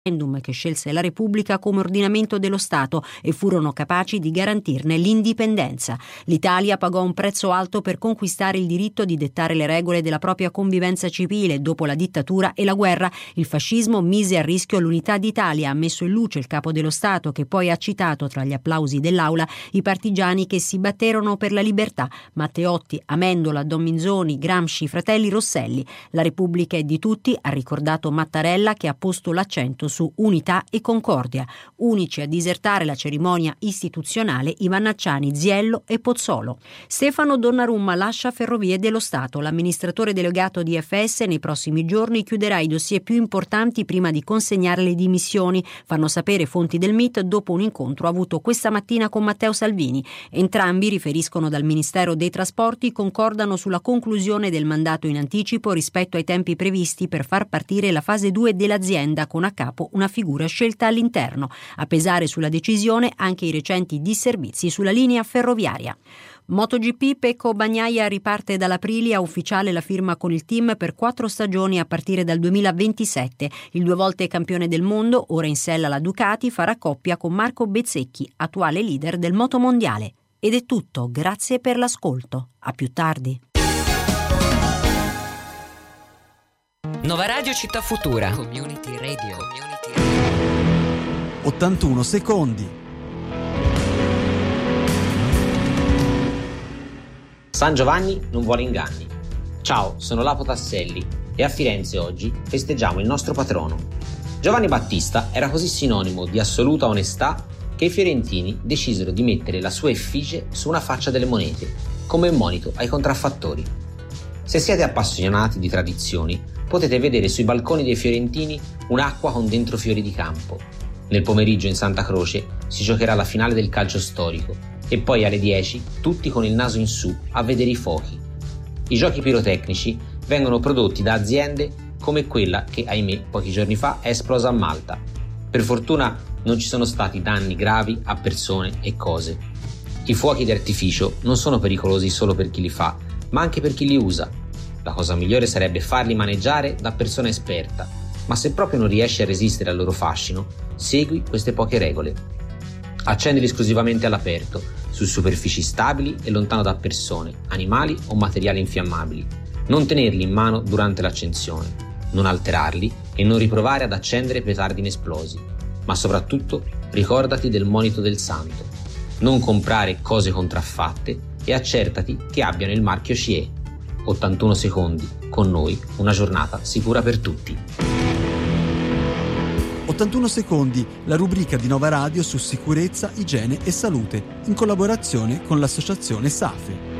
che scelse la Repubblica come ordinamento dello Stato e furono capaci di garantirne l'indipendenza. L'Italia pagò un prezzo alto per conquistare il diritto di dettare le regole della propria convivenza civile. Dopo la dittatura e la guerra, il fascismo mise a rischio l'unità d'Italia. Ha messo in luce il capo dello Stato, che poi ha citato tra gli applausi dell'aula i partigiani che si batterono per la libertà: Matteotti, Amendola, Don Minzoni, Gramsci, fratelli Rosselli. La Repubblica è di tutti, ha ricordato Mattarella, che ha posto l'accento su unità e concordia. Unici a disertare la cerimonia istituzionale i Vannacciani, Ziello e Pozzolo. Stefano Donnarumma lascia Ferrovie dello Stato. L'amministratore delegato di FS nei prossimi giorni chiuderà i dossier più importanti prima di consegnare le dimissioni, fanno sapere fonti del MIT dopo un incontro avuto questa mattina con Matteo Salvini. Entrambi, riferiscono dal Ministero dei Trasporti, concordano sulla conclusione del mandato in anticipo rispetto ai tempi previsti per far partire la fase 2 dell'azienda, con a capo una figura scelta all'interno. A pesare sulla decisione anche i recenti disservizi sulla linea ferroviaria. MotoGP, Pecco Bagnaia riparte dall'Aprilia, ufficiale la firma con il team per 4 stagioni a partire dal 2027. Il 2 volte campione del mondo, ora in sella la Ducati, farà coppia con Marco Bezzecchi, attuale leader del motomondiale. Ed è tutto, grazie per l'ascolto. A più tardi. Nova Radio Città Futura. Community Radio. 81 secondi. San Giovanni non vuole inganni. Ciao, sono Lapo Tasselli e a Firenze oggi festeggiamo il nostro patrono. Giovanni Battista era così sinonimo di assoluta onestà che i fiorentini decisero di mettere la sua effigie su una faccia delle monete, come monito ai contraffattori. Se siete appassionati di tradizioni, potete vedere sui balconi dei fiorentini un'acqua con dentro fiori di campo. Nel pomeriggio in Santa Croce si giocherà la finale del calcio storico e poi alle 10 tutti con il naso in su a vedere i fuochi. I giochi pirotecnici vengono prodotti da aziende come quella che, ahimè, pochi giorni fa è esplosa a Malta. Per fortuna non ci sono stati danni gravi a persone e cose. I fuochi di artificio non sono pericolosi solo per chi li fa, ma anche per chi li usa. La cosa migliore sarebbe farli maneggiare da persona esperta, ma se proprio non riesci a resistere al loro fascino, segui queste poche regole. Accendili esclusivamente all'aperto, su superfici stabili e lontano da persone, animali o materiali infiammabili. Non tenerli in mano durante l'accensione, non alterarli e non riprovare ad accendere petardi inesplosi. Ma soprattutto ricordati del monito del santo. Non comprare cose contraffatte e accertati che abbiano il marchio CE. 81 secondi, con noi una giornata sicura per tutti. 81 secondi, la rubrica di Nova Radio su sicurezza, igiene e salute, in collaborazione con l'associazione SAFE.